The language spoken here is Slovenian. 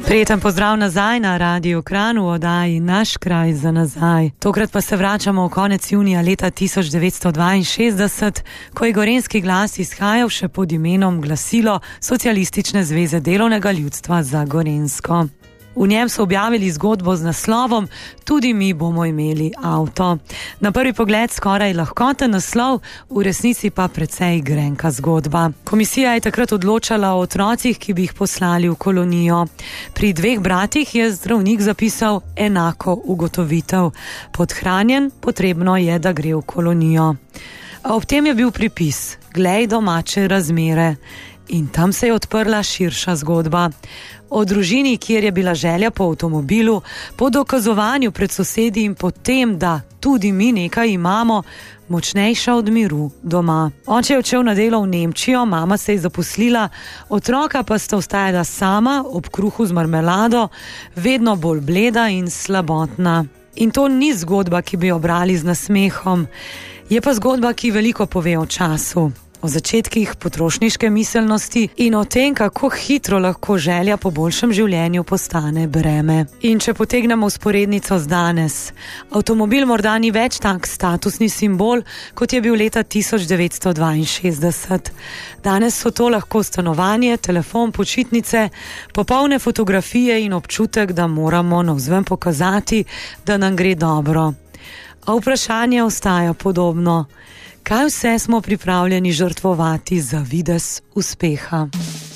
Prijeten pozdrav nazaj na Radiu Kranj v oddaji Naš kraj za nazaj. Tokrat pa se vračamo v konec junija leta 1962, ko je gorenjski glas izhajal še pod imenom Glasilo Socialistične zveze delovnega ljudstva za Gorenjsko. V njem so objavili zgodbo z naslovom Tudi mi bomo imeli avto. Na prvi pogled skoraj lahkoten naslov, v resnici pa precej grenka zgodba. Komisija je takrat odločala o otrocih, ki bi jih poslali v kolonijo. Pri 2 bratih je zdravnik zapisal enako ugotovitev. Podhranjen, potrebno je, da gre v kolonijo. A ob tem je bil pripis: glej domače razmere. In tam se je odprla širša zgodba. O družini, kjer je bila želja po avtomobilu, po dokazovanju pred sosedi in po tem, da tudi mi nekaj imamo, močnejša od miru doma. Oče je odšel na delo v Nemčijo, mama se je zaposlila, otroka pa sta ostajala sama ob kruhu z marmelado, vedno bolj bleda in slabotna. In to ni zgodba, ki bi jo brali z nasmehom. Je pa zgodba, ki veliko pove o času, o začetkih potrošniške miselnosti in o tem, kako hitro lahko želja po boljšem življenju postane breme. In če potegnemo vzporednico z danes, avtomobil morda ni več tak statusni simbol, kot je bil leta 1962. Danes so to lahko stanovanje, telefon, počitnice, popolne fotografije in občutek, da moramo navzven pokazati, da nam gre dobro. A vprašanje ostaja podobno. Kaj vse smo pripravljeni žrtvovati za videz uspeha?